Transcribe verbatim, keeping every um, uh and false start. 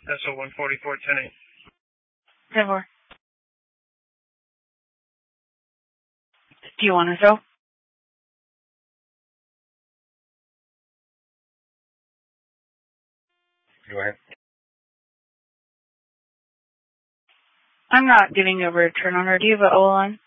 S O one forty-four, ten eight. ten four. Do you want to show? Go ahead. I'm not giving a return on her. Do you have an O on?